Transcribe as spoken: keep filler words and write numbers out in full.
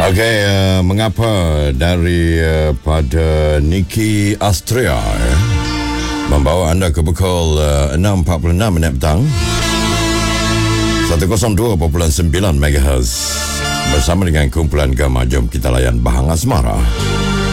Okey, uh, mengapa dari uh, pada Niki Astria eh, membawa anda ke pukul uh, enam empat puluh enam minit petang seratus dua perpuluhan sembilan megahertz bersama dengan kumpulan Gama. Jom kita layan Bahang Asmara.